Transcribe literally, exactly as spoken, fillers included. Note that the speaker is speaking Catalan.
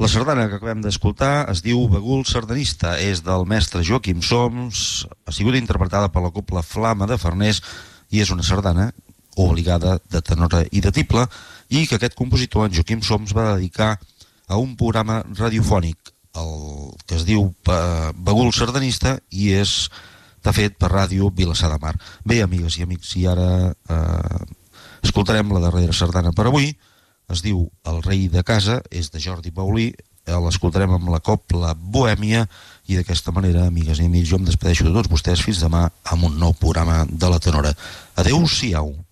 La sardana que acabem d'escoltar es diu Bagul Sardanista, és del mestre Joaquim Soms, ha sigut interpretada per la Cobla Flama de Farners i és una sardana obligada de tenora i de tible, i que aquest compositor, en Joaquim Soms, va dedicar a un programa radiofònic, el que es diu Bagul Sardanista, i és, de fet, per ràdio Vilassar de Mar. Bé, amigues i amics, i ara eh, escoltarem la darrera sardana per avui. Es diu El rei de casa, és de Jordi Paulí, l'escoltarem amb la Cobla Bohèmia, i d'aquesta manera, amigues i amics, jo em despedeixo de tots vostès fins demà amb un nou programa de la tenora. Adeu-siau.